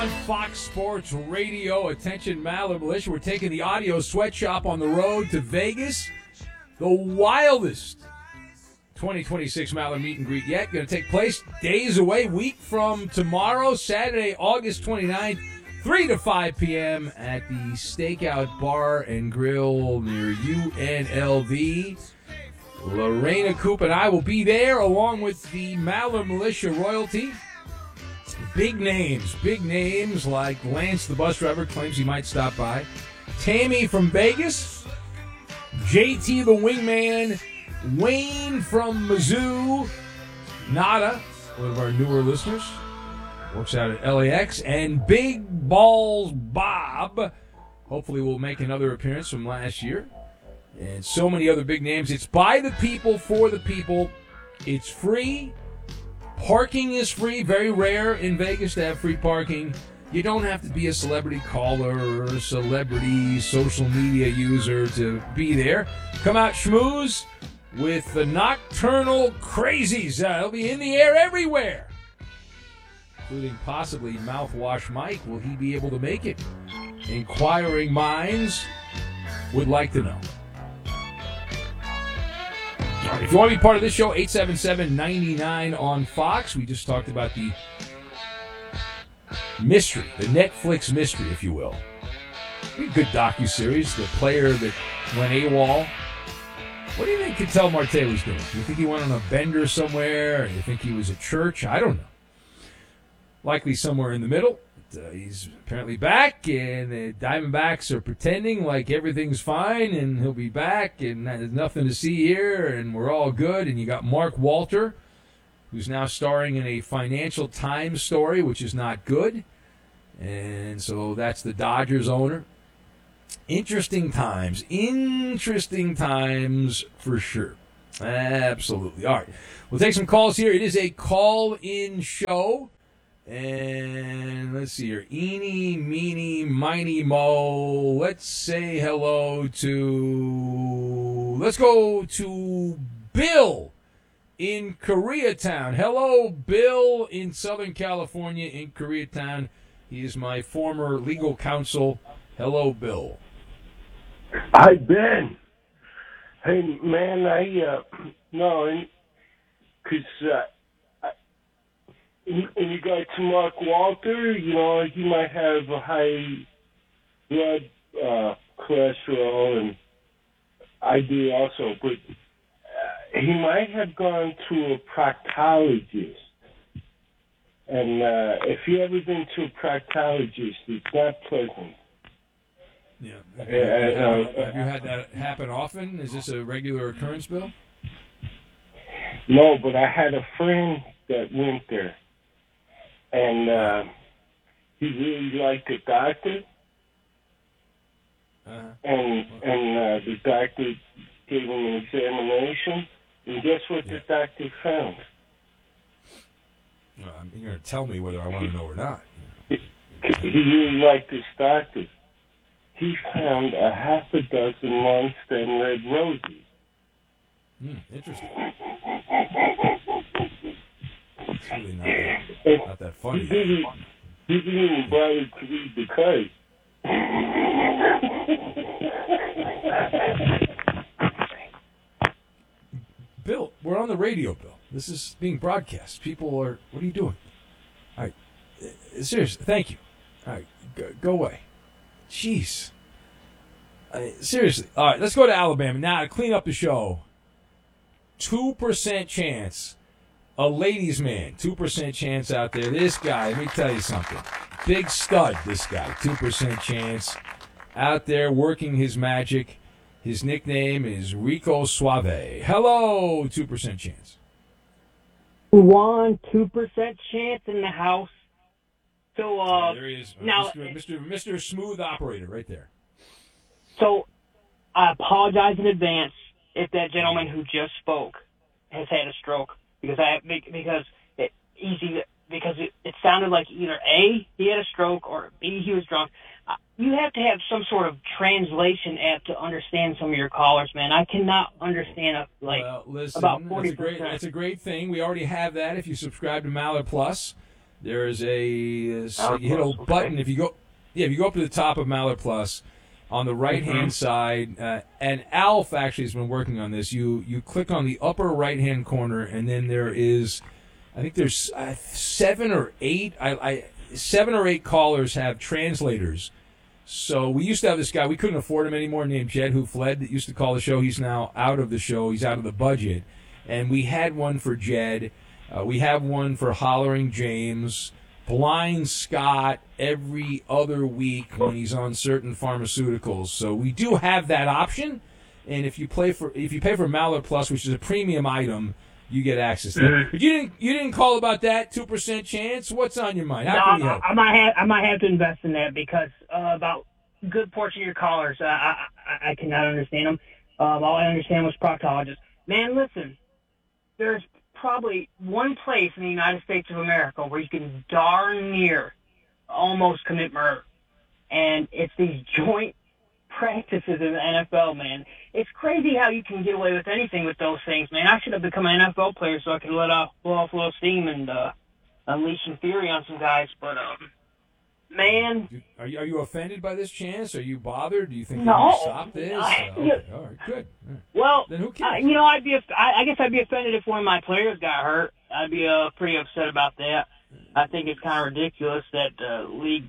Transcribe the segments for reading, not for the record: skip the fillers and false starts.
Fox Sports Radio. Attention, Maller Militia. We're taking the audio sweatshop on the road to Vegas. The wildest 2026 Maller meet and greet yet. Going to take place days away, week from tomorrow, Saturday, August 29th, 3 to 5 p.m. at the Stakeout Bar and Grill near UNLV. Lorena Coop and I will be there along with the Maller Militia royalty. Big names like Lance the bus driver claims he might stop by. Tammy from Vegas. JT the wingman. Wayne from Mizzou. Nada, one of our newer listeners, works out at LAX. And Big Balls Bob, hopefully will make another appearance from last year. And so many other big names. It's by the people, for the people. It's free. Parking is free. Very rare in Vegas to have free parking. You don't have to be a celebrity caller or a celebrity social media user to be there. Come out schmooze with the Nocturnal Crazies. They'll be in the air everywhere, including possibly Mouthwash Mike. Will he be able to make it? Inquiring minds would like to know. All right, if you want to be part of this show, 877-99 on Fox. We just talked about the mystery, the Netflix mystery, if you will. A good docuseries, the player that went AWOL. What do you think Ketel Marte was doing? Do you think he went on a bender somewhere? Or do you think he was at church? I don't know. Likely somewhere in the middle. He's apparently back, and the Diamondbacks are pretending like everything's fine, and he'll be back, and there's nothing to see here, and we're all good. And you got Mark Walter, who's now starring in a Financial Times story, which is not good. And so that's the Dodgers owner. Interesting times for sure. Absolutely. All right, we'll take some calls here. It is a call-in show. And let's see here. Eeny, meeny, miny, mo. Let's say hello to... Let's go to Bill in Koreatown. Hello, Bill in Southern California in Koreatown. He is my former legal counsel. Hello, Bill. Hi, Ben. Hey, man, in regard to Mark Walter, he might have a high blood cholesterol, and I do also, but he might have gone to a proctologist. And if you ever been to a proctologist, it's not pleasant. Yeah. Have you had that happen often? Is this a regular occurrence, Bill? No, but I had a friend that went there. And he really liked the doctor, and the doctor gave him an examination, and guess what the doctor found? You're going to tell me whether I want to know or not. He really liked this doctor. He found a half a dozen long-stem red roses. Interesting. It's really not that funny. He didn't even bother to read the card. Bill, we're on the radio, Bill. This is being broadcast. People are... What are you doing? All right. Seriously, thank you. All right, go away. Jeez. Seriously. All right, let's go to Alabama. Now, to clean up the show, 2% chance... A ladies' man, 2% chance out there. This guy, let me tell you something. Big stud, this guy. 2% chance out there working his magic. His nickname is Rico Suave. Hello, 2% chance. 2% chance in the house. So, there he is. Now, Mr. Smooth Operator right there. So, I apologize in advance if that gentleman who just spoke has had a stroke. Because it sounded like either A, he had a stroke, or B, he was drunk. You have to have some sort of translation app to understand some of your callers, man. I cannot understand listen, about 40%. That's a great thing. We already have that if you subscribe to Maller Plus. There's a so Mallard you hit a Plus, okay. button if you go up to the top of Mallard Plus on the right hand side, and Alf actually has been working on this. You click on the upper right hand corner, and then there is, I think there's 7 or 8. 7 or 8 callers have translators. So we used to have this guy, we couldn't afford him anymore, named Jed, who fled, that used to call the show. He's now out of the show. He's out of the budget. And we had one for Jed. We have one for Hollering James. Blind Scott every other week when he's on certain pharmaceuticals. So we do have that option. And if you pay for Mallard Plus, which is a premium item, you get access to that. But you didn't call about that 2% chance. What's on your mind? How can we help? I might have to invest in that because about a good portion of your callers, I cannot understand them. All I understand was proctologist. Man, listen, there's probably one place in the United States of America where you can darn near almost commit murder, and it's these joint practices in the NFL, man. It's crazy how you can get away with anything with those things, man. I should have become an NFL player so I could blow off a little steam and unleash some fury on some guys. But man, Are you offended by this chance? Are you bothered? Do you think No. you can stop this? Okay. All right, good. All right. well, Then who cares? I guess I'd be offended if one of my players got hurt. I'd be pretty upset about that. I think it's kind of ridiculous that the league,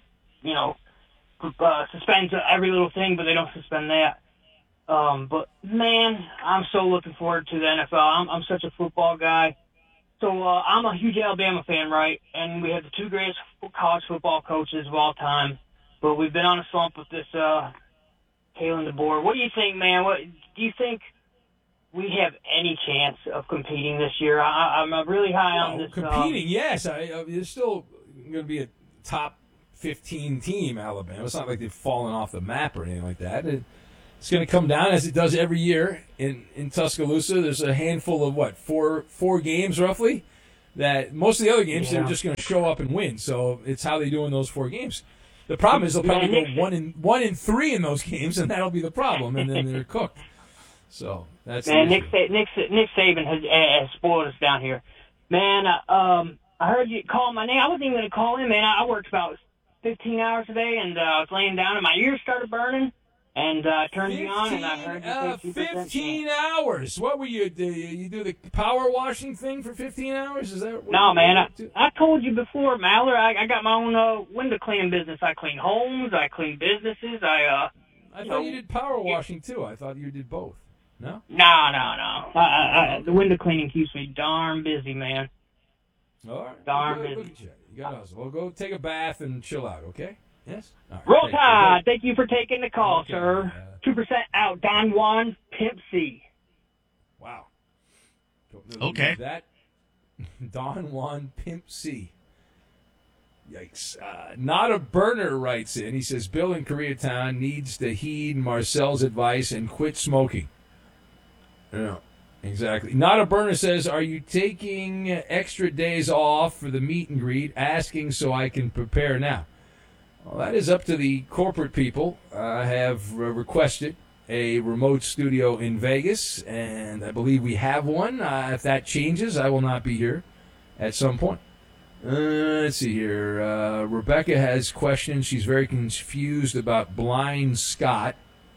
suspends every little thing, but they don't suspend that. But man, I'm so looking forward to the NFL. I'm such a football guy. So I'm a huge Alabama fan, right? And we have the 2 greatest college football coaches of all time. But we've been on a slump with this Kalen DeBoer. What do you think, man? What do you think we have any chance of competing this year? I'm really high on this. Competing, yes. It's still going to be a top 15 team, Alabama. It's not like they've fallen off the map or anything like that. It's going to come down as it does every year in Tuscaloosa. There's a handful of four games roughly that most of the other games they're just going to show up and win. So it's how they do in those 4 games. The problem is they'll probably go 1 and 3 in those games, and that'll be the problem, and then they're cooked. So that's man. Nick Saban has spoiled us down here, man. I heard you call my name. I wasn't even going to call in, man. I worked about 15 hours a day, and I was laying down, and my ears started burning. And turned me on, and I heard you say 15 hours. What were you do? You do the power washing thing for 15 hours? Is that what no, man? I told you before, Mallard. I got my own window cleaning business. I clean homes. I clean businesses. I thought you did power washing too. I thought you did both. No. No. The window cleaning keeps me darn busy, man. All right. Darn Look busy. at you. You got hustle. Well, go take a bath and chill out. Okay. Yes? All right. Roll Tide, thank you for taking the call, Okay, sir. 2% out, Don Juan, Pimp C. Wow. Don't know who did that. Don Juan Pimp C. Yikes. Not a Burner writes in. He says, Bill in Koreatown needs to heed Marcel's advice and quit smoking. Yeah, exactly. Not a Burner says, are you taking extra days off for the meet and greet, asking so I can prepare now? Well, that is up to the corporate people. I have requested a remote studio in Vegas, and I believe we have one. If that changes, I will not be here at some point. Let's see here. Rebecca has questions. She's very confused about Blind Scott.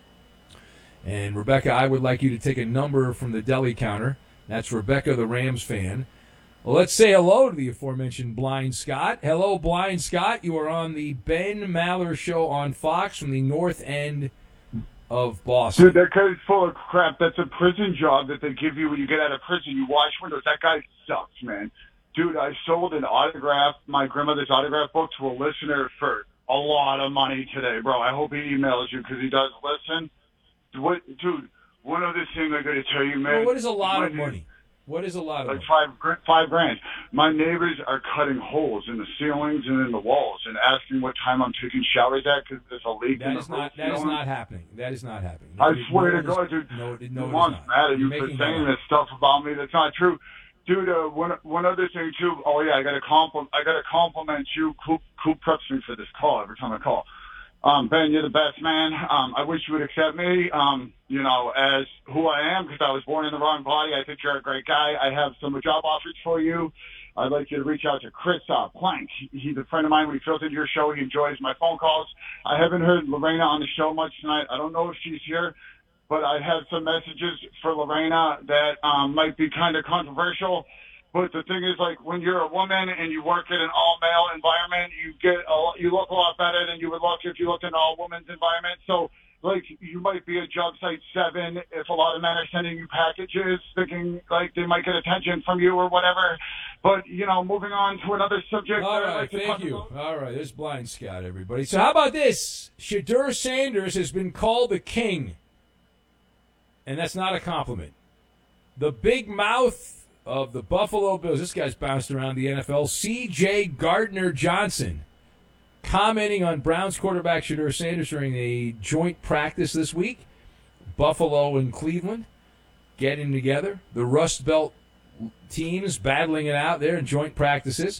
And, Rebecca, I would like you to take a number from the deli counter. That's Rebecca, the Rams fan. Well, let's say hello to the aforementioned Blind Scott. Hello, Blind Scott. You are on the Ben Maller Show on Fox from the north end of Boston. Dude, that guy's full of crap. That's a prison job that they give you when you get out of prison. You wash windows. That guy sucks, man. Dude, I sold my grandmother's autograph book to a listener for a lot of money today, bro. I hope he emails you because he does listen. Dude, one other thing I got to tell you, man. Well, what is a lot of money? What is a lot of money? Like $5,000. My neighbors are cutting holes in the ceilings and in the walls and asking what time I'm taking showers at because there's a leak in the roof. That is not happening. That is not happening. I swear to God, dude. No, it is not. Mom's mad at you for saying this stuff about me. That's not true. Dude, one other thing, too. Oh, yeah, I got to compliment you. Coop preps me for this call every time I call. Ben, you're the best, man. I wish you would accept me, as who I am because I was born in the wrong body. I think you're a great guy. I have some job offers for you. I'd like you to reach out to Chris Plank. He's a friend of mine. We filtered your show. He enjoys my phone calls. I haven't heard Lorena on the show much tonight. I don't know if she's here, but I have some messages for Lorena that might be kind of controversial. But the thing is, like, when you're a woman and you work in an all-male environment, you look a lot better than you would look if you looked in an all-women's environment. So, like, you might be a job site 7 if a lot of men are sending you packages thinking, like, they might get attention from you or whatever. But, you know, moving on to another subject. All right, thank you. All right, there's Blind Scout, everybody. So how about this? Shedeur Sanders has been called the king, and that's not a compliment. The big mouth of the Buffalo Bills, this guy's bounced around the NFL, C.J. Gardner-Johnson, commenting on Browns quarterback Shedeur Sanders during a joint practice this week. Buffalo and Cleveland getting together. The Rust Belt teams battling it out there in joint practices.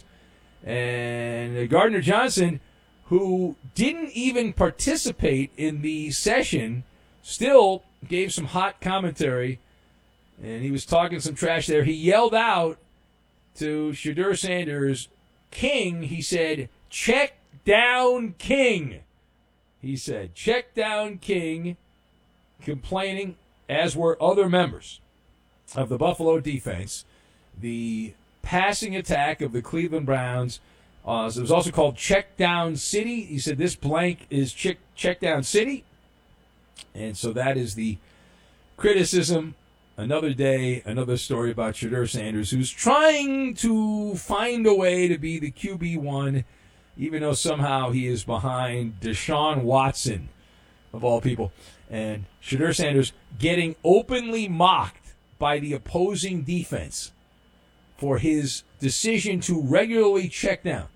And Gardner-Johnson, who didn't even participate in the session, still gave some hot commentary. And he was talking some trash there. He yelled out to Shedeur Sanders, King. He said, check down King. He said, check down King, complaining, as were other members of the Buffalo defense. The passing attack of the Cleveland Browns, so it was also called check down city. He said, this blank is check down city. And so that is the criticism. Another day, another story about Shedeur Sanders, who's trying to find a way to be the QB1, even though somehow he is behind Deshaun Watson, of all people. And Shedeur Sanders getting openly mocked by the opposing defense for his decision to regularly check down.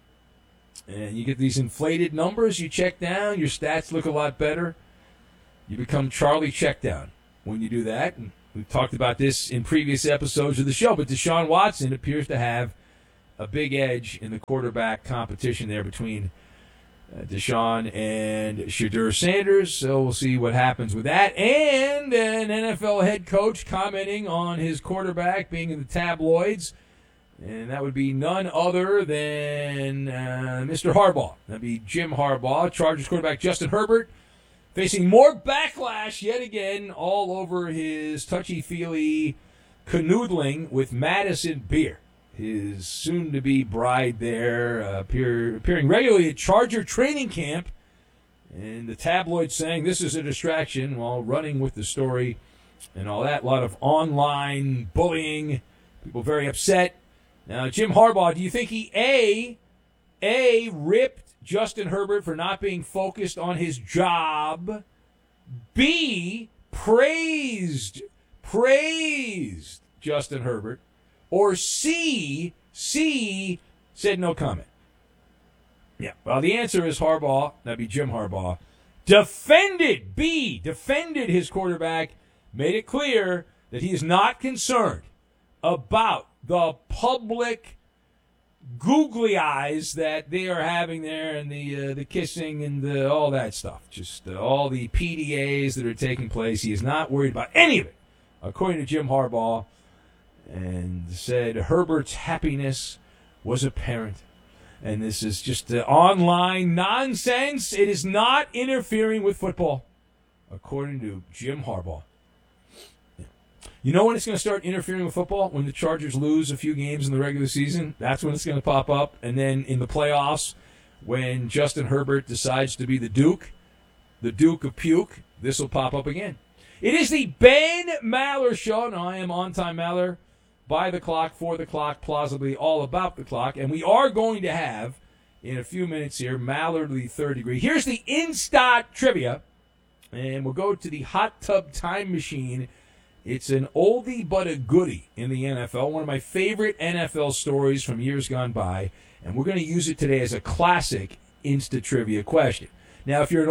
And you get these inflated numbers, you check down, your stats look a lot better. You become Charlie Checkdown when you do that. And we've talked about this in previous episodes of the show, but Deshaun Watson appears to have a big edge in the quarterback competition there between Deshaun and Shedeur Sanders. So we'll see what happens with that. And an NFL head coach commenting on his quarterback being in the tabloids, and that would be none other than Mr. Harbaugh. That would be Jim Harbaugh. Chargers quarterback Justin Herbert facing more backlash yet again all over his touchy-feely canoodling with Madison Beer, his soon-to-be bride there, appearing regularly at Charger training camp, and the tabloids saying this is a distraction while running with the story and all that. A lot of online bullying, people very upset. Now, Jim Harbaugh, do you think he, A, ripped Justin Herbert for not being focused on his job, B, praised Justin Herbert, or C, said no comment? Yeah, well, the answer is Harbaugh, that'd be Jim Harbaugh, defended his quarterback, made it clear that he is not concerned about the public googly eyes that they are having there, and the kissing and all that stuff. Just all the PDAs that are taking place. He is not worried about any of it, according to Jim Harbaugh, and said Herbert's happiness was apparent. And this is just online nonsense. It is not interfering with football, according to Jim Harbaugh. You know when it's going to start interfering with football? When the Chargers lose a few games in the regular season. That's when it's going to pop up. And then in the playoffs, when Justin Herbert decides to be the Duke of Puke, this will pop up again. It is the Ben Maller Show. Now, I am On-Time Maller, by the clock, for the clock, plausibly all about the clock. And we are going to have, in a few minutes here, Maller the Third Degree. Here's the Instat Trivia. And we'll go to the Hot Tub Time Machine. It's an oldie but a goodie in the NFL, one of my favorite NFL stories from years gone by, and we're going to use it today as a classic Insta Trivia question. Now, if you're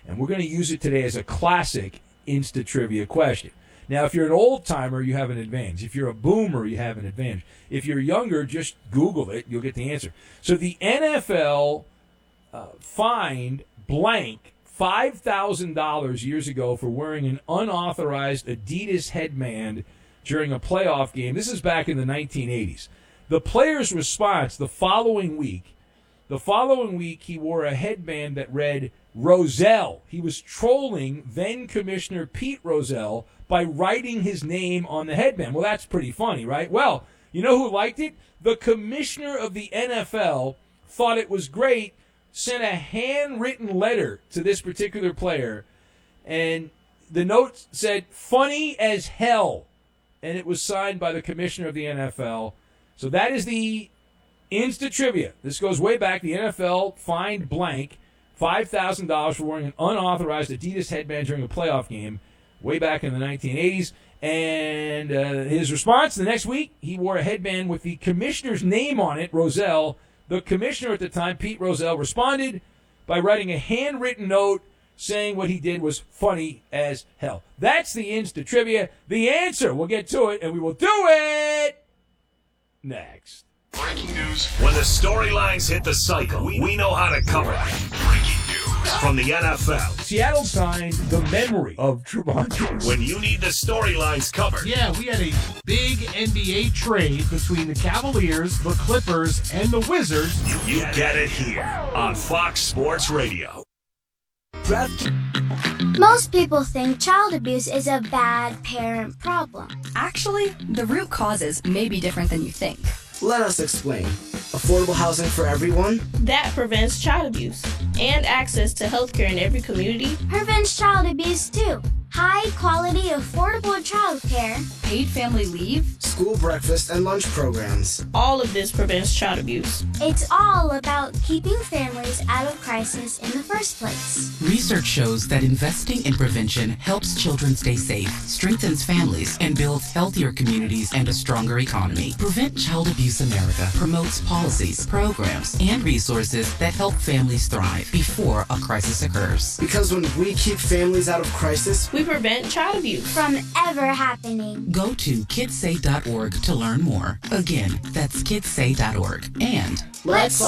an old-timer, you have an advantage. If you're a boomer, you have an advantage. If you're younger, just Google it. You'll get the answer. So the NFL fined blank $5,000 years ago for wearing an unauthorized Adidas headband during a playoff game. This is back in the 1980s. The player's response the following week, he wore a headband that read Rozelle. He was trolling then-Commissioner Pete Rozelle by writing his name on the headband. Well, that's pretty funny, right? Well, you know who liked it? The commissioner of the NFL thought it was great, sent a handwritten letter to this particular player, and the note said, funny as hell, and it was signed by the commissioner of the NFL. So that is the Insta Trivia. This goes way back. The NFL fined blank $5,000 for wearing an unauthorized Adidas headband during a playoff game way back in the 1980s. And his response the next week, he wore a headband with the commissioner's name on it, Rozelle. The commissioner at the time, Pete Rozelle, responded by writing a handwritten note saying what he did was funny as hell. That's the Insta Trivia. The answer, we'll get to it, and we will do it next. Breaking news. When the storylines hit the cycle, we know how to cover them. Breaking news from the NFL. Seattle signed the memory of Trevon. When you need the storylines covered. Yeah, we had a big NBA trade between the Cavaliers, the Clippers, and the Wizards. You get it here on Fox Sports Radio. Most people think child abuse is a bad parent problem. Actually, the root causes may be different than you think. Let us explain. Affordable housing for everyone? That prevents child abuse and access to healthcare in every community. Prevents child abuse too. High quality, affordable child care. Paid family leave. School breakfast and lunch programs. All of this prevents child abuse. It's all about keeping families out of crisis in the first place. Research shows that investing in prevention helps children stay safe, strengthens families, and builds healthier communities and a stronger economy. Prevent Child Abuse America promotes policies, programs, and resources that help families thrive before a crisis occurs. Because when we keep families out of crisis, we prevent child abuse from ever happening. Go to kidsay.org to learn more. Again, that's kidsay.org. And let's